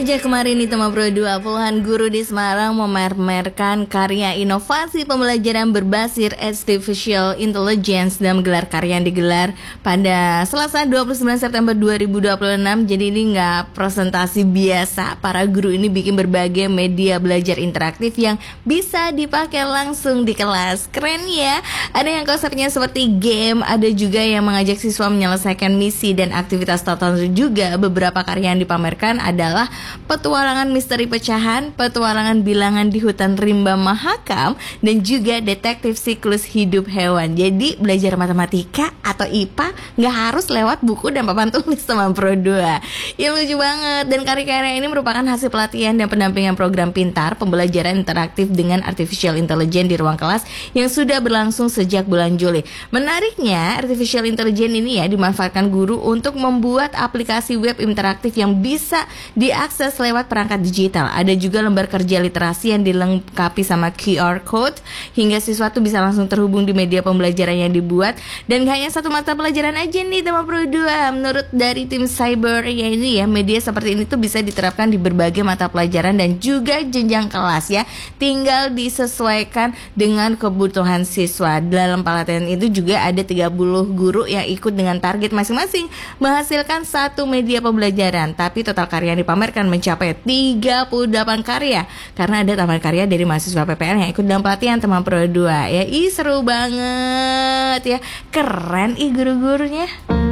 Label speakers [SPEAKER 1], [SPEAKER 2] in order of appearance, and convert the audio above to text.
[SPEAKER 1] aja kemarin nih Tema Pro 2, puluhan guru di Semarang memamerkan karya inovasi pembelajaran berbasis Artificial Intelligence dalam gelar karya yang digelar pada Selasa 29 September 2026. Jadi ini nggak presentasi biasa, para guru ini bikin berbagai media belajar interaktif yang bisa dipakai langsung di kelas. Keren ya, ada yang konsepnya seperti game, ada juga yang mengajak siswa menyelesaikan misi dan aktivitas tertentu juga. Beberapa karya yang dipamerkan adalah petualangan misteri pecahan, petualangan bilangan di hutan rimba Mahakam, dan juga detektif siklus hidup hewan. Jadi belajar matematika atau IPA nggak harus lewat buku dan papan tulis Tema Pro 2. Ya lucu banget. Dan karya-karya ini merupakan hasil pelatihan dan pendampingan program pintar pembelajaran interaktif dengan Artificial Intelligence di ruang kelas yang sudah berlangsung sejak bulan Juli. Menariknya, Artificial Intelligence ini ya dimanfaatkan guru untuk membuat aplikasi web interaktif yang bisa diakses lewat perangkat digital. Ada juga lembar kerja literasi yang dilengkapi sama QR code hingga siswa tuh bisa langsung terhubung di media pembelajaran yang dibuat. Dan gak hanya satu mata pelajaran aja nih Tema Pro 2. Menurut dari tim cyber ya ini ya, media seperti ini tuh bisa diterapkan di berbagai mata pelajaran dan juga jenjang kelas ya. Tinggal disesuaikan dengan kebutuhan siswa. Dalam pelatihan itu juga ada 30 guru yang ikut dengan target masing-masing menghasilkan satu media pembelajaran. Tapi total karya yang dipamerkan mencapai 38 karya karena ada tambahan karya dari mahasiswa PPL yang ikut dalam pelatihan Tema Pro 2 ya. Seru banget ya, keren guru-gurunya.